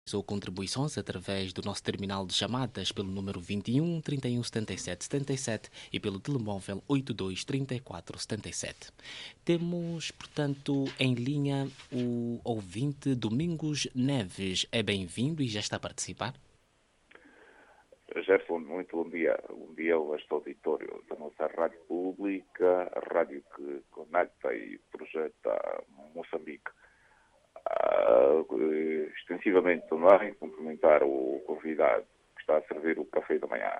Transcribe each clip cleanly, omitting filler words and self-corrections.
ou contribuições através do nosso terminal de chamadas pelo número 21 31 77 77 e pelo telemóvel 82 34 77. Temos, portanto, em linha o ouvinte Domingos Neves. É bem-vindo e já está a participar. Gerson, muito bom dia. Bom dia ao vasto auditório da nossa rádio pública, a rádio que conecta e projeta Moçambique. Extensivamente também, cumprimentar o convidado que está a servir o café da manhã.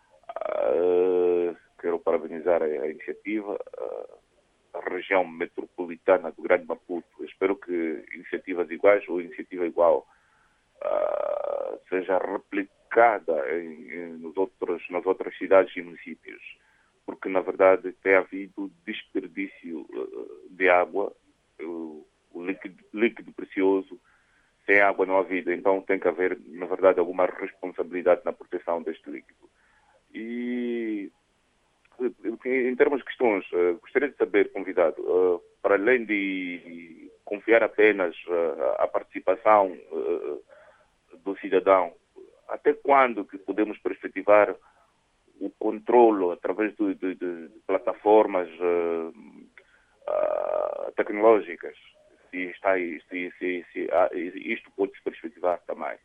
Quero parabenizar a iniciativa, a região metropolitana do Grande Maputo. Espero que iniciativas iguais ou iniciativa igual seja replicada nas outras cidades e municípios, porque na verdade tem havido desperdício de água, o líquido precioso, sem água não há vida, então tem que haver na verdade alguma responsabilidade na proteção deste líquido. E em termos de questões, gostaria de saber, convidado, para além de confiar apenas a participação do cidadão, até quando que podemos perspectivar o controlo através de plataformas tecnológicas? Se isto pode se perspectivar também.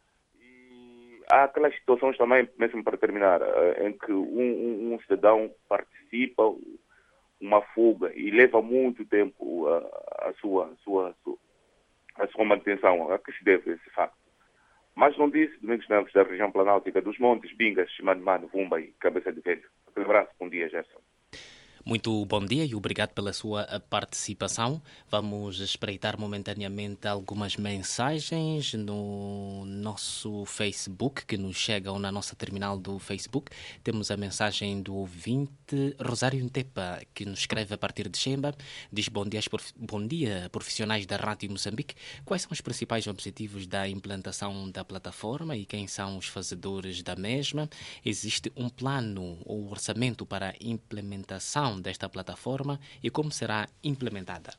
E há aquelas situações também, mesmo para terminar, em que um cidadão participa uma fuga e leva muito tempo a sua manutenção. A que se deve esse facto? Mas não disse Domingos Neves, da região planáltica dos Montes, Bingas, Chimanimano, Vumba e Cabeça de Velho. Aquele abraço, bom dia, Gerson. Muito bom dia e obrigado pela sua participação. Vamos espreitar momentaneamente algumas mensagens no nosso Facebook, que nos chegam na nossa terminal do Facebook. Temos a mensagem do ouvinte Rosário Ntepa, que nos escreve a partir de Xemba. Diz: bom dia, profissionais da Rádio Moçambique. Quais são os principais objetivos da implantação da plataforma e quem são os fazedores da mesma? Existe um plano ou orçamento para a implementação desta plataforma e como será implementada?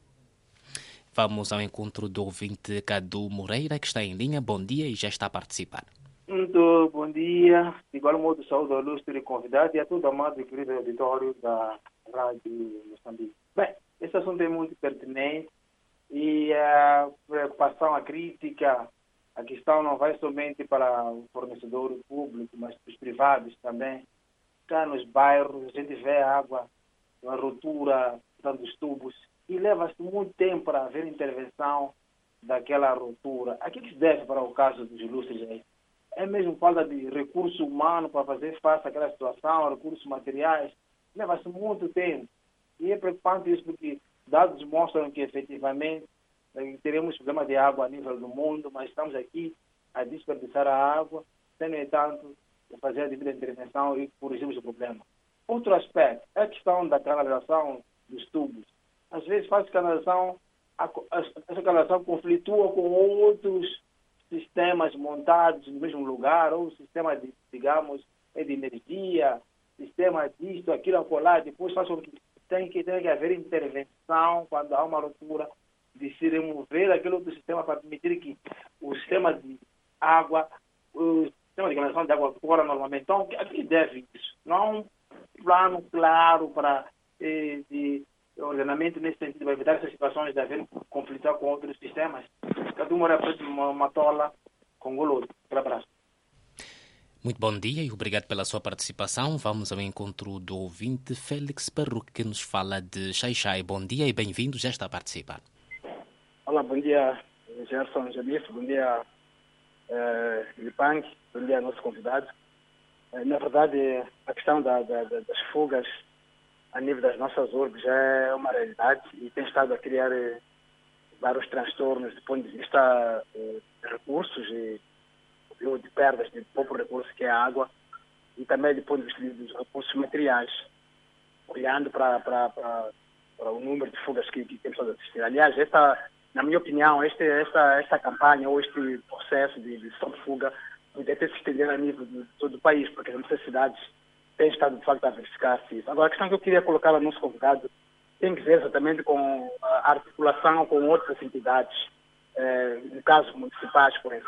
Vamos ao encontro do ouvinte Cadu Moreira, que está em linha. Bom dia e já está a participar. Muito bom dia. De igual modo, saúde ao ilustre convidado e a todo amado e querido auditório da Rádio Moçambique. Bem, esse assunto é muito pertinente e a preocupação, a crítica, a questão não vai somente para o fornecedor público, mas para os privados também. Cá nos bairros, a gente vê água, a ruptura dos tubos, e leva-se muito tempo para haver intervenção daquela ruptura. Aqui que se deve para o caso dos ilustres é mesmo falta de recurso humano para fazer face àquela situação, recursos materiais, leva-se muito tempo. E é preocupante isso porque dados mostram que efetivamente teremos problema de água a nível do mundo, mas estamos aqui a desperdiçar a água, sem, no entanto, fazer a devida intervenção e corrigirmos o problema. Outro aspecto é a questão da canalização dos tubos. Às vezes faz canalização, essa canalização conflitua com outros sistemas montados no mesmo lugar, ou sistema de, digamos, de energia, sistema disto, aquilo, acolá, depois faz com que tem que haver intervenção quando há uma ruptura, de se remover aquele outro sistema para permitir que o sistema de água, o sistema de canalização de água corra normalmente. Então, a que deve isso? Não há um plano claro para de ordenamento nesse sentido, para evitar essas situações de haver conflito com outros sistemas. Cada uma era uma tola com golo. Um abraço. Muito bom dia e obrigado pela sua participação. Vamos ao encontro do ouvinte Félix Parruque, que nos fala de Xai-Xai. Bom dia e bem-vindo, já está a participar. Olá, bom dia, Gerson Jalif, bom dia, Lipang, bom dia, nosso convidado. Na verdade, a questão das fugas a nível das nossas urbes já é uma realidade e tem estado a criar vários transtornos do ponto de vista de recursos e de perdas de pouco recurso que é a água e também do ponto de vista dos recursos materiais, olhando para o número de fugas que temos a assistir. Aliás, na minha opinião, esta campanha ou este processo de stop-fuga deve ter se estender a nível de todo o país, porque as necessidades têm estado, de facto, a verificar-se isso. Agora, a questão que eu queria colocar ao nosso convidado tem que ver exatamente com a articulação com outras entidades no caso municipais, por exemplo.